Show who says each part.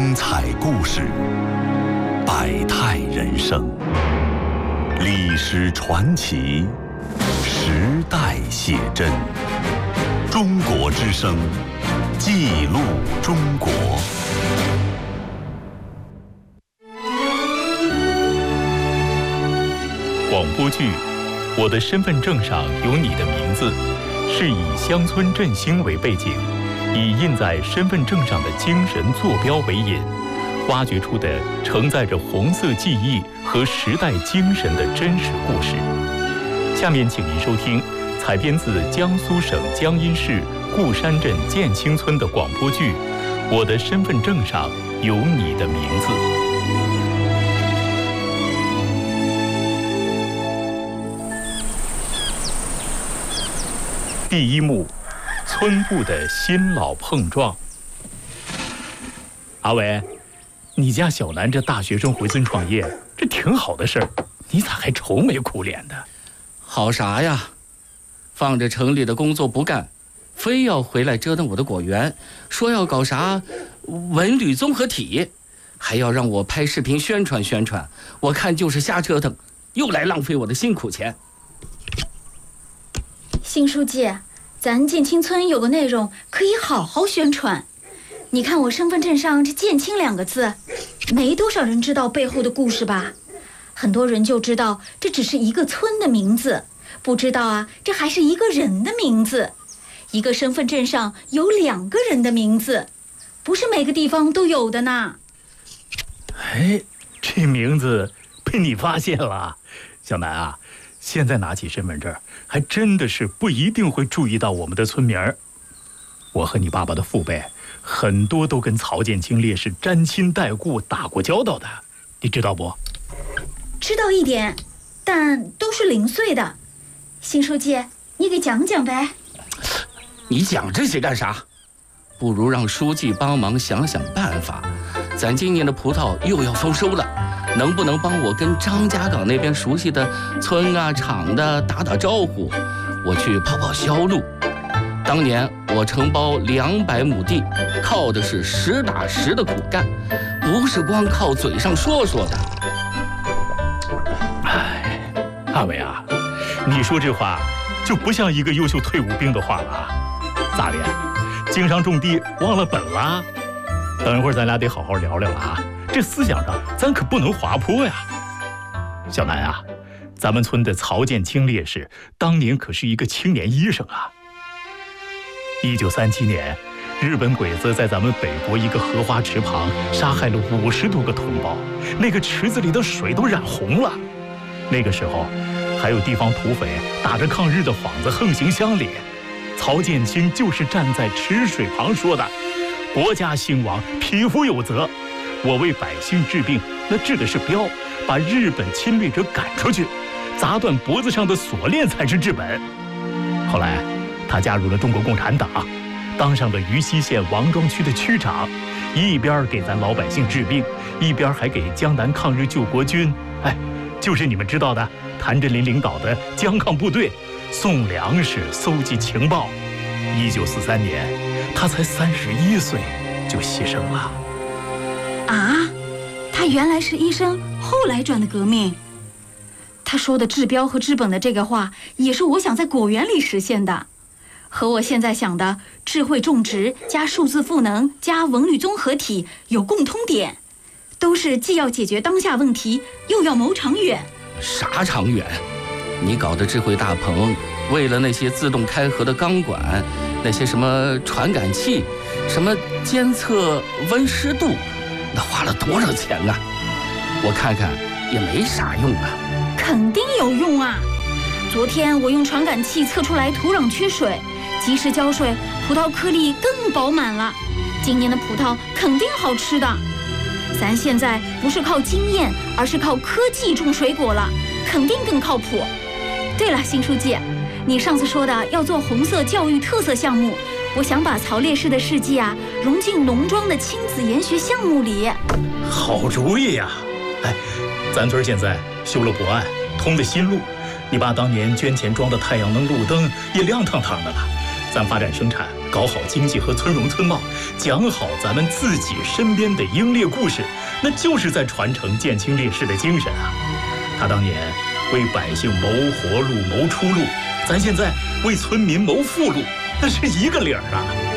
Speaker 1: 精彩故事，百态人生，历史传奇，时代写真。中国之声，记录中国。
Speaker 2: 广播剧《我的身份证上有你的名字》，是以乡村振兴为背景，以印在身份证上的精神坐标为引，挖掘出的承载着红色记忆和时代精神的真实故事。下面请您收听采编自江苏省江阴市固山镇建清村的广播剧《我的身份证上有你的名字》。第一幕，村部的新老碰撞。阿伟，你家小南这大学生回村创业，这挺好的事儿，你咋还愁眉苦脸的？
Speaker 3: 好啥呀？放着城里的工作不干，非要回来折腾我的果园，说要搞啥文旅综合体，还要让我拍视频宣传宣传，我看就是瞎折腾，又来浪费我的辛苦钱。
Speaker 4: 新书记，咱建清村有个内容可以好好宣传。你看我身份证上这建清2个字，没多少人知道背后的故事吧？很多人就知道这只是一个村的名字，不知道啊，这还是一个人的名字。一个身份证上有2个人的名字，不是每个地方都有的呢。
Speaker 2: 哎，这名字被你发现了。小南啊，现在拿起身份证，还真的是不一定会注意到我们的村名儿。我和你爸爸的父辈，很多都跟曹建清烈士沾亲带故打过交道的，你知道不？
Speaker 4: 知道一点，但都是零碎的。新书记，你给讲讲呗。
Speaker 3: 你讲这些干啥？不如让书记帮忙想想办法。咱今年的葡萄又要丰收了，能不能帮我跟张家港那边熟悉的村啊厂的打打招呼，我去跑跑销路。当年我承包200亩地，靠的是实打实的苦干，不是光靠嘴上说说的。
Speaker 2: 哎，阿伟啊，你说这话就不像一个优秀退伍兵的话了啊。咋的，经商种地忘了本了？等一会儿咱俩得好好聊聊了啊，这思想上咱可不能滑坡呀。小南啊，咱们村的曹建清烈士当年可是一个青年医生啊。1937年，日本鬼子在咱们北国一个荷花池旁杀害了50多个同胞，那个池子里的水都染红了。那个时候，还有地方土匪打着抗日的幌子横行乡里。曹建清就是站在池水旁说的：“国家兴亡，匹夫有责。我为百姓治病，那治的是标，把日本侵略者赶出去，砸断脖子上的锁链才是治本。”后来，他加入了中国共产党，当上了渝西县王庄区的区长，一边给咱老百姓治病，一边还给江南抗日救国军，就是你们知道的谭震林领导的江抗部队送粮食、搜集情报。1943年，他才31岁就牺牲了。
Speaker 4: 啊，他原来是医生，后来转的革命。他说的治标和治本的这个话，也是我想在果园里实现的，和我现在想的智慧种植加数字赋能加文旅综合体有共通点，都是既要解决当下问题，又要谋长远。
Speaker 3: 啥长远？你搞的智慧大棚，为了那些自动开合的钢管，那些什么传感器，什么监测温湿度，那花了多少钱啊？我看看也没啥用啊。
Speaker 4: 肯定有用啊！昨天我用传感器测出来土壤缺水，及时浇水，葡萄颗粒更饱满了。今年的葡萄肯定好吃的。咱现在不是靠经验，而是靠科技种水果了，肯定更靠谱。对了，新书记，你上次说的要做红色教育特色项目，我想把曹烈士的事迹啊融进农庄的亲子研学项目里。
Speaker 2: 好主意呀！咱村现在修了博岸，通的新路，你爸当年捐钱装的太阳能路灯也亮堂堂的了。咱发展生产， 搞好经济和村容村貌，讲好咱们自己身边的英烈故事，那就是在传承建清烈士的精神啊。他当年为百姓谋活路、谋出路，咱现在为村民谋富路，那是一个理儿啊。